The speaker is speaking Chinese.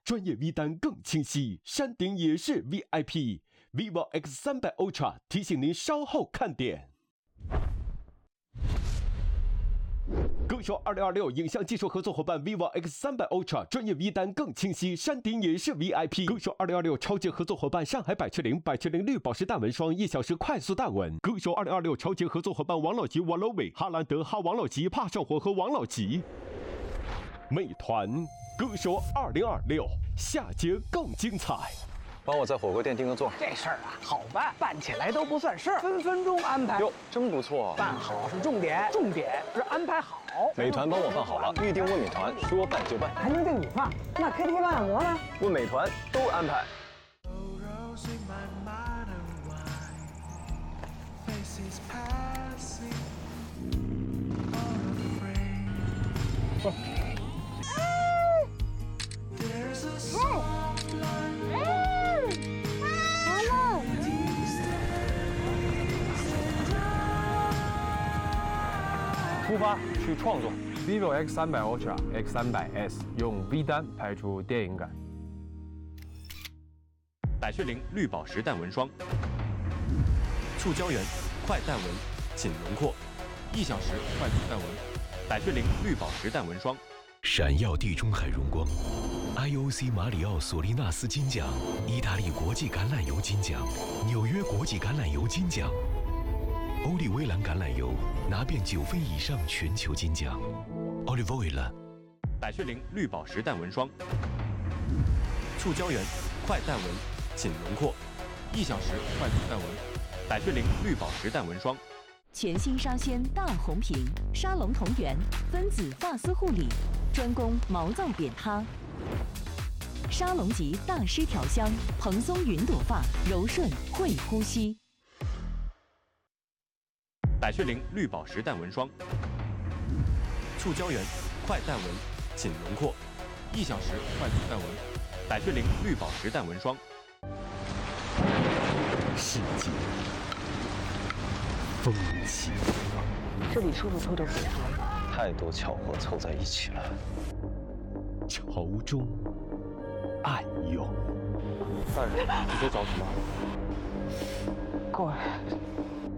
专业 V 单更清晰，山顶也是 VIP。vivo X300 Ultra 提醒您稍后看点。歌手2026影像技术合作伙伴 vivo X300 Ultra 专业 V 单更清晰，山顶也是 VIP。歌手2026超级合作伙伴上海百雀羚绿宝石淡纹霜，1小时快速淡纹。歌手2026超级合作伙伴王老吉 Wallowy 哈兰德哈王老吉怕上火和王老吉。美团歌手2026下节更精彩。 帮我在火锅店订个座。 这事儿啊，好办，办起来都不算事儿，分分钟安排。 哟，真不错。 办好是重点，重点是安排好。 美团帮我办好了，预定问美团，说办就办。 还能订你放？那 KTV 按摩呢？ 问美团都安排。出发去创作。 vivo X300 Ultra X300S 用 V 单拍出电影感。 百雀羚绿宝石淡纹霜，促胶原，快淡纹，紧轮廓，1小时快速淡纹。百雀羚绿宝石淡纹霜， 闪耀地中海荣光 ，IOC 马里奥索利纳斯金奖，意大利国际橄榄油金奖，纽约国际橄榄油金奖，欧丽薇兰橄榄油拿遍9分以上全球金奖。Olive Oil。 百雀羚绿宝石淡纹霜，促胶原，快淡纹，紧轮廓，1小时快速淡纹。百雀羚绿宝石淡纹霜。 全新沙宣大红瓶沙龙同源分子发丝护理，专攻毛躁扁塌。沙龙级大师调香，蓬松云朵发，柔顺会呼吸。 百雀羚绿宝石淡纹霜，促胶原，快淡纹，紧轮廓，1小时快速淡纹。百雀羚绿宝石淡纹霜。 世界风起， 这里处处透着火花， 太多巧合凑在一起了。 朝中暗涌。 大人，你在找什么？ 过来。